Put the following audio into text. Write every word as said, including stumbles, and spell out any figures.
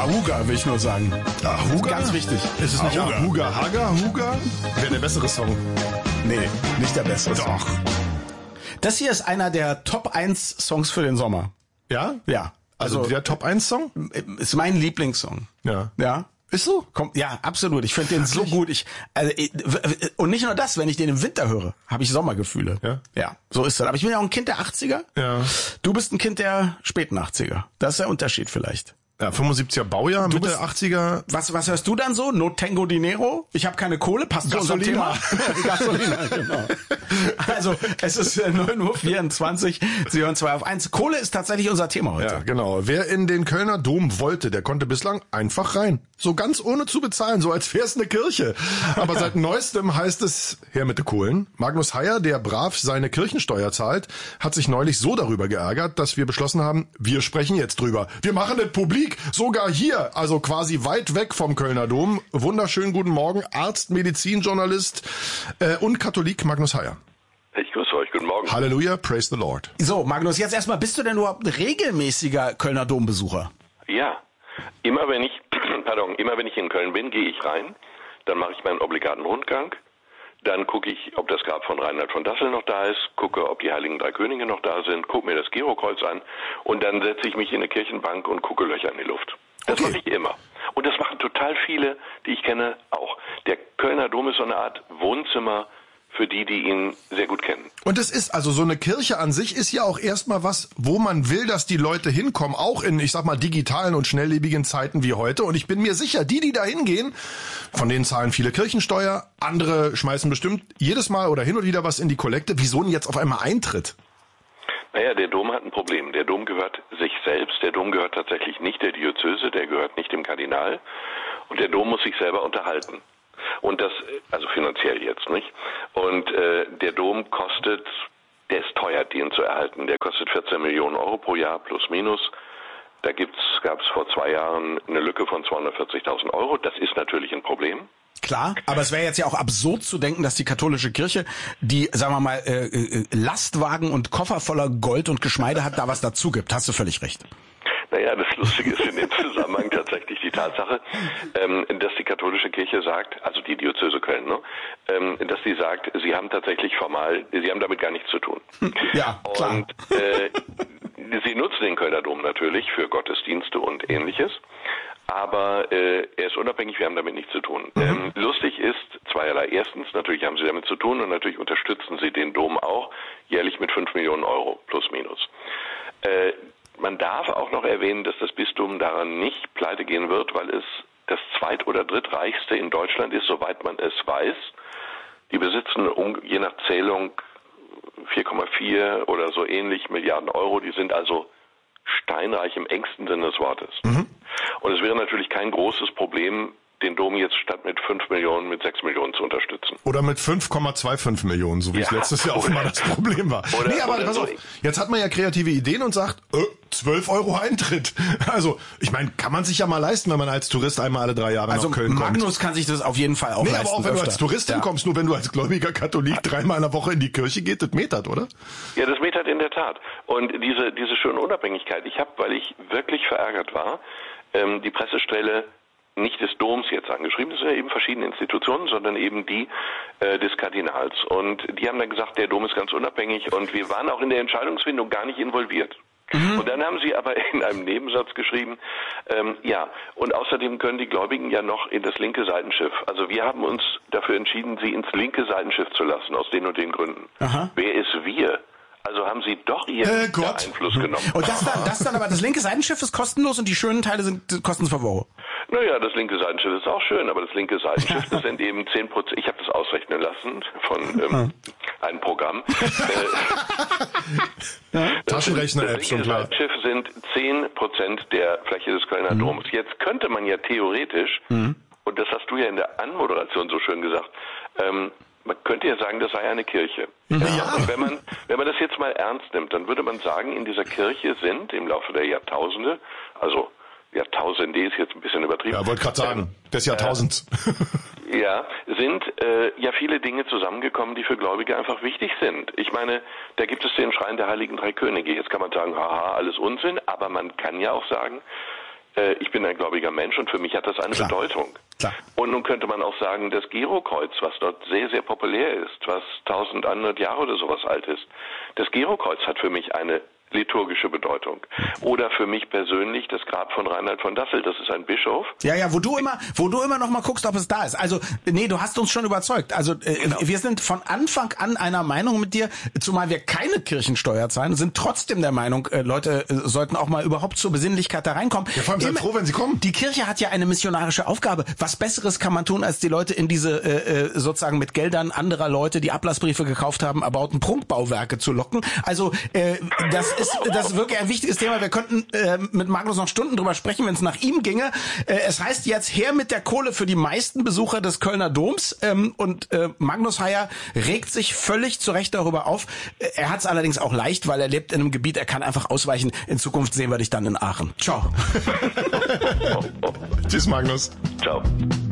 Ahuga will ich nur sagen. Ahuga? Ganz wichtig. Ist es nicht Ahuga? Ahuga, Haga, Huga? Wäre der bessere Song. Nee, nicht der bessere Song. Doch. Das hier ist einer der Top eins Songs für den Sommer. Ja? Ja. Also, Also, der Top eins Song? ist mein Lieblingssong. Ja. Ja. Ist so? Kommt, ja, absolut. Ich finde den so gut. Ich, also, ich, und nicht nur das, wenn ich den im Winter höre, habe ich Sommergefühle. Ja. Ja, so ist das. Aber ich bin ja auch ein Kind der achtziger. Ja. Du bist ein Kind der späten achtziger. Das ist der Unterschied vielleicht. Ja, fünfundsiebziger Baujahr, Mitte bist- achtziger. Was, was hörst du dann so? No Tango Dinero? Ich habe keine Kohle, passt zu unserem Thema. Gasolina. Gasolina, genau. Also, es ist äh, neun Uhr vierundzwanzig. Sie hören zwei auf eins. Kohle ist tatsächlich unser Thema heute. Ja, genau. Wer in den Kölner Dom wollte, der konnte bislang einfach rein. So ganz ohne zu bezahlen, so als wär's eine Kirche. Aber seit neuestem heißt es, her mit de Kohlen. Magnus Heyer, der brav seine Kirchensteuer zahlt, hat sich neulich so darüber geärgert, dass wir beschlossen haben, wir sprechen jetzt drüber. Wir machen das publik, sogar hier, also quasi weit weg vom Kölner Dom. Wunderschönen guten Morgen, Arzt, Medizinjournalist äh, und Katholik Magnus Heyer. Ich grüße euch, guten Morgen. Halleluja, praise the Lord. So, Magnus, jetzt erstmal, bist du denn überhaupt ein regelmäßiger Kölner Dombesucher? Ja, immer wenn ich, pardon, immer wenn ich in Köln bin, gehe ich rein, dann mache ich meinen obligaten Rundgang, dann gucke ich, ob das Grab von Reinhard von Dassel noch da ist, gucke, ob die Heiligen Drei Könige noch da sind, gucke mir das Girokreuz an und dann setze ich mich in eine Kirchenbank und gucke Löcher in die Luft. Das Okay. mache ich immer. Und das machen total viele, die ich kenne, auch. Der Kölner Dom ist so eine Art Wohnzimmer für die, die ihn sehr gut kennen. Und es ist, also so eine Kirche an sich ist ja auch erstmal was, wo man will, dass die Leute hinkommen, auch in, ich sag mal, digitalen und schnelllebigen Zeiten wie heute. Und ich bin mir sicher, die, die da hingehen, von denen zahlen viele Kirchensteuer, andere schmeißen bestimmt jedes Mal oder hin und wieder was in die Kollekte. Wieso denn jetzt auf einmal Eintritt? Naja, der Dom hat ein Problem. Der Dom gehört sich selbst. Der Dom gehört tatsächlich nicht der Diözese, der gehört nicht dem Kardinal. Und der Dom muss sich selber unterhalten. Und das, also finanziell jetzt, nicht? Und äh, der Dom kostet, der ist teuer, den zu erhalten. Der kostet vierzehn Millionen Euro pro Jahr, plus minus. Da gibt's, gab's vor zwei Jahren eine Lücke von zweihundertvierzigtausend Euro. Das ist natürlich ein Problem. Klar, aber es wäre jetzt ja auch absurd zu denken, dass die katholische Kirche, die, sagen wir mal, äh, äh, Lastwagen und Koffer voller Gold und Geschmeide hat, da was dazu gibt. Hast du völlig recht. Naja, das Lustige ist in dem Zusammenhang tatsächlich die Tatsache, ähm, dass die katholische Kirche sagt, also die Diözese Köln, ne, ähm, dass sie sagt, sie haben tatsächlich formal, sie haben damit gar nichts zu tun. Ja, klar. Und äh, sie nutzen den Kölner Dom natürlich für Gottesdienste und Ähnliches, aber äh, er ist unabhängig, wir haben damit nichts zu tun. Mhm. Ähm, lustig ist zweierlei. Erstens, natürlich haben sie damit zu tun und natürlich unterstützen sie den Dom auch jährlich mit fünf Millionen Euro, plus minus. Äh, Man darf auch noch erwähnen, dass das Bistum daran nicht pleite gehen wird, weil es das zweit- oder drittreichste in Deutschland ist, soweit man es weiß. Die besitzen um, je nach Zählung vier Komma vier oder so ähnlich Milliarden Euro. Die sind also steinreich im engsten Sinne des Wortes. Mhm. Und es wäre natürlich kein großes Problem, den Dom jetzt statt mit fünf Millionen mit sechs Millionen zu unterstützen. Oder mit fünf Komma fünfundzwanzig Millionen, so wie ja, es letztes Jahr auch immer das Problem war. Oder, nee, aber pass so. auf, jetzt hat man ja kreative Ideen und sagt, äh, zwölf Euro Eintritt. Also, ich meine, kann man sich ja mal leisten, wenn man als Tourist einmal alle drei Jahre also nach Köln kommt. Magnus kann sich das auf jeden Fall auch nee, leisten. aber auch wenn öfter. du als Tourist ja. hinkommst, nur wenn du als gläubiger Katholik dreimal in der Woche in die Kirche geht, das metert, oder? Ja, das metert in der Tat. Und diese, diese schöne Unabhängigkeit, ich habe, weil ich wirklich verärgert war, ähm, die Pressestelle nicht des Doms jetzt angeschrieben, das sind ja eben verschiedene Institutionen, sondern eben die äh, des Kardinals. Und die haben dann gesagt, der Dom ist ganz unabhängig und wir waren auch in der Entscheidungsfindung gar nicht involviert. Mhm. Und dann haben sie aber in einem Nebensatz geschrieben, ähm, ja, und außerdem können die Gläubigen ja noch in das linke Seitenschiff. Also wir haben uns dafür entschieden, sie ins linke Seitenschiff zu lassen, aus den und den Gründen. Aha. Wer ist wir? Also haben sie doch ihren äh, Gott. Einfluss genommen. Und das dann, das dann aber, das linke Seitenschiff ist kostenlos und die schönen Teile sind kosten zwölf Euro. Naja, das linke Seitenschiff ist auch schön, aber das linke Seitenschiff, das sind eben zehn Prozent, ich habe das ausrechnen lassen von ähm, einem Programm. äh, Taschenrechner-App, schon klar. Das linke Seitenschiff sind zehn Prozent der Fläche des Kölner Doms. Jetzt könnte man ja theoretisch, mhm. und das hast du ja in der Anmoderation so schön gesagt, ähm, man könnte ja sagen, das sei eine Kirche. Ja. Ja. Und wenn man, wenn man das jetzt mal ernst nimmt, dann würde man sagen, in dieser Kirche sind im Laufe der Jahrtausende, also Jahrtausende ist jetzt ein bisschen übertrieben. Ja, wollte gerade sagen, ähm, des Jahrtausends. Äh, ja, sind äh, ja viele Dinge zusammengekommen, die für Gläubige einfach wichtig sind. Ich meine, da gibt es den Schrein der Heiligen Drei Könige. Jetzt kann man sagen, haha, alles Unsinn, aber man kann ja auch sagen, Äh, ich bin ein gläubiger Mensch und für mich hat das eine Klar. Bedeutung. Klar. Und nun könnte man auch sagen, das Girokreuz, was dort sehr, sehr populär ist, was eintausendeinhundert Jahre oder sowas alt ist, das Girokreuz hat für mich eine liturgische Bedeutung. Oder für mich persönlich das Grab von Reinhard von Dassel, das ist ein Bischof. Ja, ja, wo du immer, wo du immer noch mal guckst, ob es da ist. Also, nee, du hast uns schon überzeugt. Also, äh, genau. wir sind von Anfang an einer Meinung mit dir, zumal wir keine Kirchensteuer zahlen, sind trotzdem der Meinung, äh, Leute äh, sollten auch mal überhaupt zur Besinnlichkeit da reinkommen. Ja, vor allem seid froh, wenn sie kommen. Die Kirche hat ja eine missionarische Aufgabe. Was Besseres kann man tun, als die Leute in diese, äh, sozusagen mit Geldern anderer Leute, die Ablassbriefe gekauft haben, erbauten Prunkbauwerke zu locken. Also, äh, das ist, das ist wirklich ein wichtiges Thema. Wir könnten äh, mit Magnus noch Stunden drüber sprechen, wenn es nach ihm ginge. Äh, es heißt jetzt her mit der Kohle für die meisten Besucher des Kölner Doms. Ähm, und äh, Magnus Heyer regt sich völlig zu Recht darüber auf. Äh, er hat es allerdings auch leicht, weil er lebt in einem Gebiet, er kann einfach ausweichen. In Zukunft sehen wir dich dann in Aachen. Ciao. Tschüss, Magnus. Ciao.